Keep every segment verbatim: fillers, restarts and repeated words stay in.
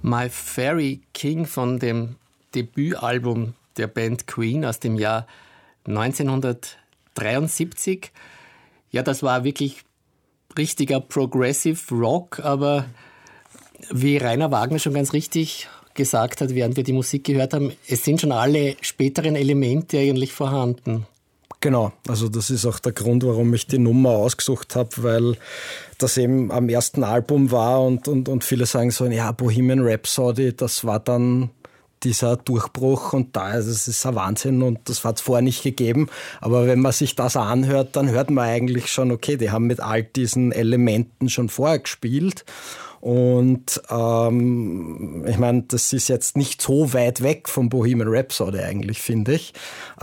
My Fairy King von dem Debütalbum der Band Queen aus dem Jahr neunzehnhundertdreiundsiebzig. Ja, das war wirklich richtiger Progressive Rock, aber wie Rainer Wagner schon ganz richtig gesagt hat, während wir die Musik gehört haben, es sind schon alle späteren Elemente eigentlich vorhanden. Genau, also das ist auch der Grund, warum ich die Nummer ausgesucht habe, weil das eben am ersten Album war und, und, und viele sagen so, ja, Bohemian Rhapsody, das war dann dieser Durchbruch und da, das ist ein Wahnsinn und das hat es vorher nicht gegeben. Aber wenn man sich das anhört, dann hört man eigentlich schon, okay, die haben mit all diesen Elementen schon vorher gespielt. Und ähm, ich meine, das ist jetzt nicht so weit weg vom Bohemian Rhapsody eigentlich, finde ich.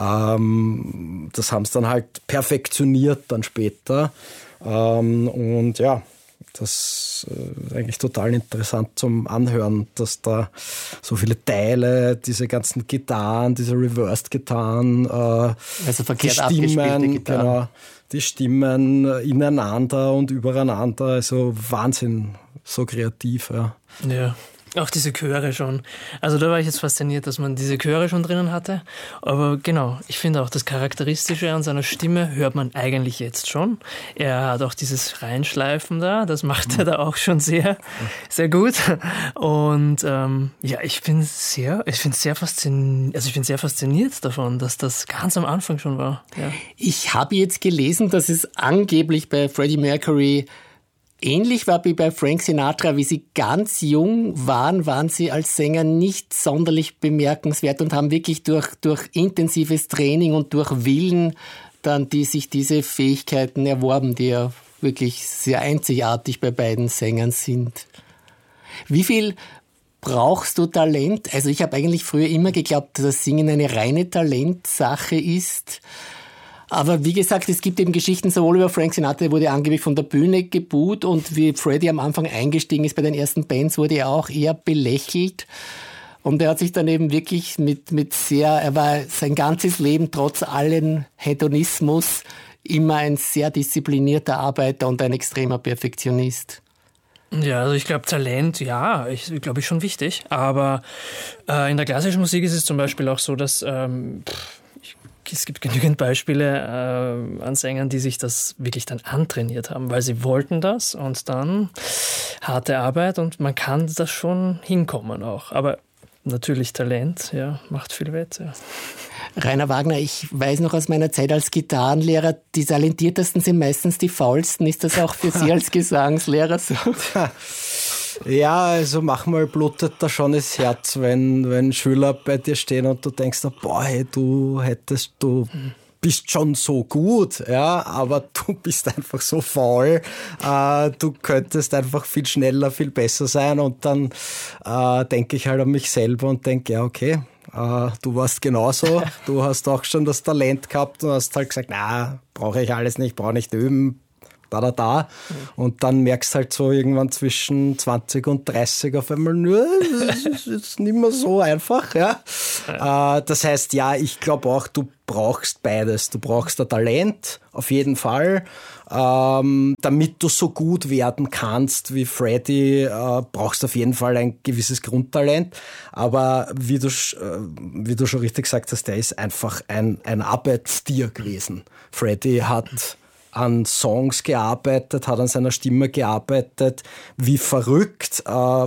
Ähm, das haben sie dann halt perfektioniert dann später. Ähm, und ja, das ist eigentlich total interessant zum Anhören, dass da so viele Teile, diese ganzen Gitarren, diese Reversed-Gitarren, äh, also verkehrt die Stimmen, Gitarren. genau, die Stimmen ineinander und übereinander, also Wahnsinn. So kreativ, ja. Ja, auch diese Chöre schon. Also da war ich jetzt fasziniert, dass man diese Chöre schon drinnen hatte. Aber genau, ich finde auch das Charakteristische an seiner Stimme hört man eigentlich jetzt schon. Er hat auch dieses Reinschleifen da, das macht er da auch schon sehr, sehr gut. Und ähm, ja, ich bin sehr, ich bin sehr fasziniert, also ich bin sehr fasziniert davon, dass das ganz am Anfang schon war. Ja. Ich habe jetzt gelesen, dass es angeblich bei Freddie Mercury ähnlich war wie bei Frank Sinatra. Wie sie ganz jung waren, waren sie als Sänger nicht sonderlich bemerkenswert und haben wirklich durch, durch intensives Training und durch Willen dann die, sich diese Fähigkeiten erworben, die ja wirklich sehr einzigartig bei beiden Sängern sind. Wie viel brauchst du Talent? Also ich habe eigentlich früher immer geglaubt, dass das Singen eine reine Talentsache ist. Aber wie gesagt, es gibt eben Geschichten sowohl über Frank Sinatra, der wurde angeblich von der Bühne gebuht und wie Freddie am Anfang eingestiegen ist bei den ersten Bands, wurde er auch eher belächelt. Und er hat sich dann eben wirklich mit, mit sehr, er war sein ganzes Leben trotz allen Hedonismus immer ein sehr disziplinierter Arbeiter und ein extremer Perfektionist. Ja, also ich glaube, Talent, ja, ich glaube ich schon wichtig. Aber äh, in der klassischen Musik ist es zum Beispiel auch so, dass ähm, pff, es gibt genügend Beispiele äh, an Sängern, die sich das wirklich dann antrainiert haben, weil sie wollten das und dann harte Arbeit und man kann das schon hinkommen auch. Aber natürlich Talent, ja, macht viel wett. Ja. Rainer Wagner, ich weiß noch aus meiner Zeit als Gitarrenlehrer, die talentiertesten sind meistens die faulsten. Ist das auch für Sie als Gesangslehrer so? Ja, also manchmal blutet da schon das Herz, wenn, wenn Schüler bei dir stehen und du denkst, boah, hey, du hättest, du bist schon so gut, ja, aber du bist einfach so faul, äh, du könntest einfach viel schneller, viel besser sein und dann äh, denke ich halt an mich selber und denke, ja, okay, äh, du warst genauso, du hast auch schon das Talent gehabt und hast halt gesagt, na, brauche ich alles nicht, brauche nicht üben, da, da, da. Und dann merkst du halt so irgendwann zwischen zwanzig und dreißig auf einmal, nö, das ist jetzt nicht mehr so einfach. Ja. Äh, das heißt, ja, ich glaube auch, du brauchst beides. Du brauchst ein Talent, auf jeden Fall. Ähm, damit du so gut werden kannst wie Freddie, äh, brauchst du auf jeden Fall ein gewisses Grundtalent. Aber wie du, äh, wie du schon richtig gesagt hast, der ist einfach ein, ein Arbeitstier gewesen. Freddie hat an Songs gearbeitet, hat an seiner Stimme gearbeitet, wie verrückt, äh,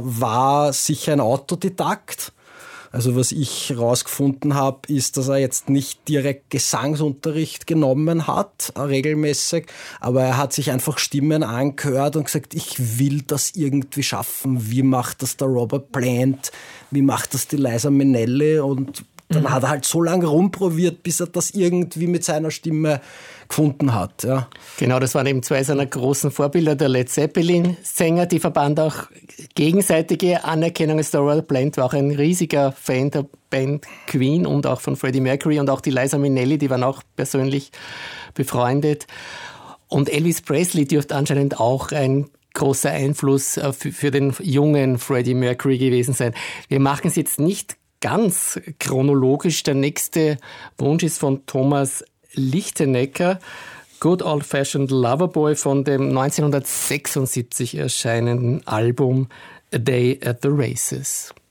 war sicher ein Autodidakt. Also was ich rausgefunden habe, ist, dass er jetzt nicht direkt Gesangsunterricht genommen hat, äh, regelmäßig, aber er hat sich einfach Stimmen angehört und gesagt, ich will das irgendwie schaffen. Wie macht das der Robert Plant? Wie macht das die Liza Minnelli? Und dann mhm. hat er halt so lange rumprobiert, bis er das irgendwie mit seiner Stimme gefunden hat. Ja. Genau, das waren eben zwei seiner großen Vorbilder, der Led Zeppelin-Sänger, die verband auch gegenseitige Anerkennung. Robert Plant war auch ein riesiger Fan der Band Queen und auch von Freddie Mercury und auch die Liza Minnelli, die waren auch persönlich befreundet. Und Elvis Presley dürfte anscheinend auch ein großer Einfluss für, für den jungen Freddie Mercury gewesen sein. Wir machen es jetzt nicht ganz chronologisch. Der nächste Wunsch ist von Thomas Lichtenecker, Good Old Fashioned Loverboy von dem neunzehnhundertsechsundsiebzig erscheinenden Album A Day at the Races.